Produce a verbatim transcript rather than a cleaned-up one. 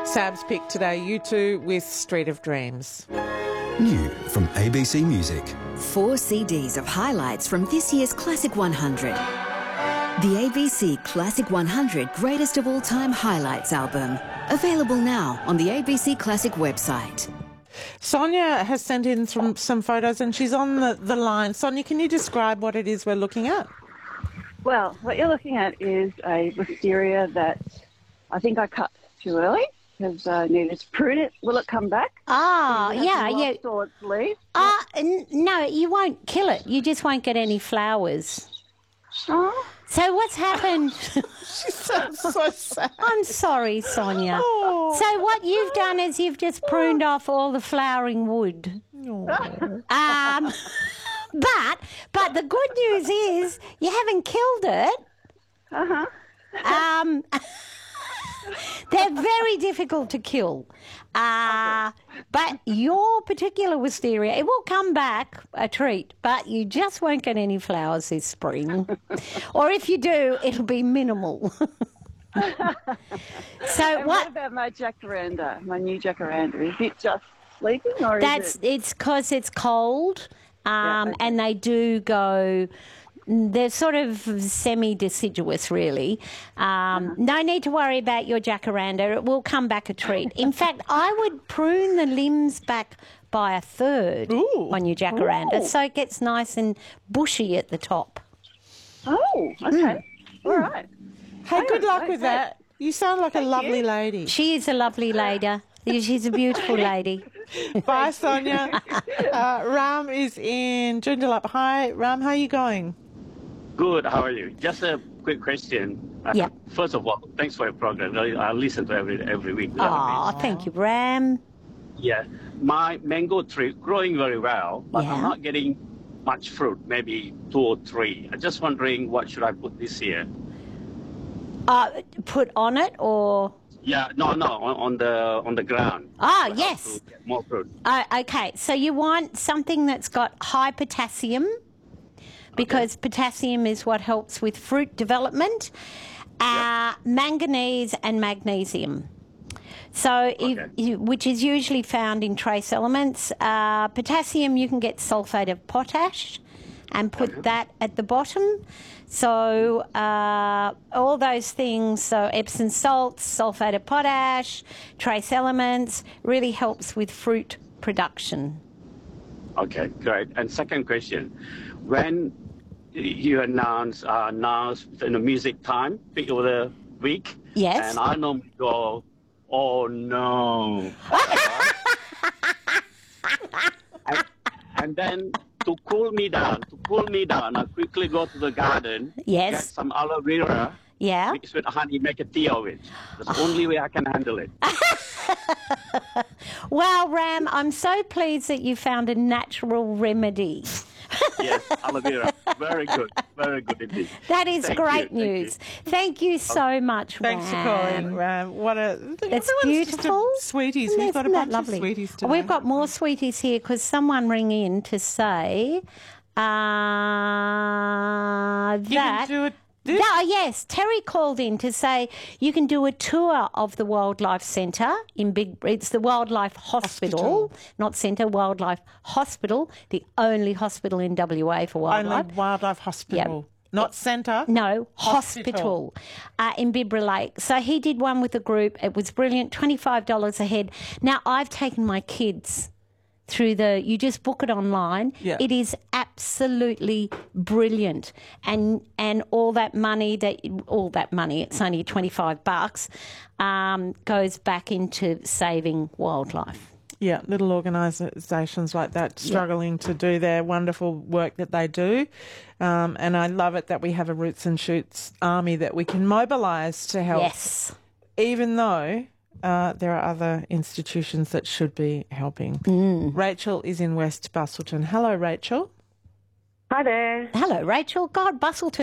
Sab's pick today, U two with Street of Dreams. New from A B C Music. Four C Ds of highlights from this year's Classic one hundred. The A B C Classic one hundred Greatest of All Time Highlights album. Available now on the A B C Classic website. Sonia has sent in some, some photos and she's on the, the line. Sonia, can you describe what it is we're looking at? Well, what you're looking at is a wisteria that I think I cut too early because I needed to prune it. Will it come back? Oh, yeah, yeah. Or its leaves? Uh, n- no, you won't kill it. You just won't get any flowers. Oh. So what's happened? She sounds so sad. I'm sorry, Sonia. Oh. So what you've done is you've just pruned off all the flowering wood. Oh. Um, but but the good news is you haven't killed it. Uh-huh. Um, they're very difficult to kill. Uh, but your particular wisteria, it will come back a treat, but you just won't get any flowers this spring. Or if you do, it'll be minimal. So And what, what about my jacaranda, my new jacaranda? Is it just sleeping or That's, is it... it's because it's cold, um, Yeah, okay. and they do go... They're sort of semi-deciduous, really. Um, no need to worry about your jacaranda. It will come back a treat. In fact, I would prune the limbs back by a third Ooh. on your jacaranda Ooh. so it gets nice and bushy at the top. Oh, okay. All right. Hey, good luck Great, with great. that. You sound like a lovely you. lady. She is a lovely lady. She's a beautiful lady. Bye, Sonia. uh, Ram is in Joondalup. Hi, Ram, how are you going? Good, how are you? Just a quick question. Uh, Yeah. First of all, thanks for your program. I, I listen to every every week. Oh, thank you, Ram. Yeah. My mango tree growing very well, but Yeah. I'm not getting much fruit, maybe two or three. I'm just wondering what should I put this year? Uh, put on it or... Yeah, no, no, on, on the on the ground. Ah, For yes. how to get more fruit. Uh, okay, so you want something that's got high potassium because potassium is what helps with fruit development, uh, manganese and magnesium. So, if, Okay. you, which is usually found in trace elements. Uh, potassium, you can get sulfate of potash and put that at the bottom. So uh, all those things, so Epsom salts, sulfate of potash, trace elements, really helps with fruit production. Okay, great. And second question, when you announce uh, announce in the music time pick of the week, Yes. and I normally go, oh no, and, and then to cool me down, to cool me down, I quickly go to the garden, Yes. get some aloe vera, Yeah. mix with honey, make a tea of it. That's the only way I can handle it. Well, Ram, I'm so pleased that you found a natural remedy. Yes, aloe vera, very good, very good indeed. That is Thank great you, thank news. Thank you, so much, Thanks for Ram. calling, Ram. What a... That's everyone's just a beautiful. sweeties. We've Isn't got a that bunch lovely? of sweeties today. We've got more sweeties here because someone rang in to say uh, You that... can do it... This? No, yes, Terry called in to say you can do a tour of the Wildlife Centre in Big... It's the Wildlife Hospital, Hospital. not Centre, Wildlife Hospital, the only hospital in W A for wildlife. Only Wildlife Hospital. Not centre. No, Hospital. hospital, uh, in Bibra Lake. So he did one with a group. It was brilliant, twenty-five dollars a head. Now, I've taken my kids through the, you just book it online. Yeah. It is absolutely brilliant. And and all that money, that all that money, it's only twenty-five bucks, um, goes back into saving wildlife. Yeah, little organisations like that struggling to do their wonderful work that they do. Um, and I love it that we have a Roots and Shoots army that we can mobilise to help, Yes. even though uh, there are other institutions that should be helping. Rachel is in West Bustleton. Hello, Rachel. Hi there. Hello, Rachel. God, Bustleton.